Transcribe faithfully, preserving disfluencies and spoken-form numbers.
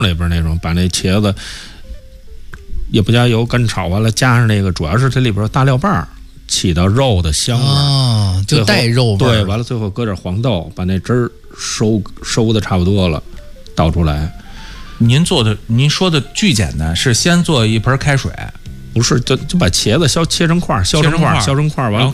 里边那种，把那茄子也不加油干炒完了，加上那个主要是这里边有大料瓣儿，起到肉的香味啊，就带肉味。 对，完了最后搁点黄豆，把那汁儿收收的差不多了，倒出来。 您做的，您说的巨简单，是先做一盆开水， 不是，就就把茄子削切成块，削成块，削成块，完了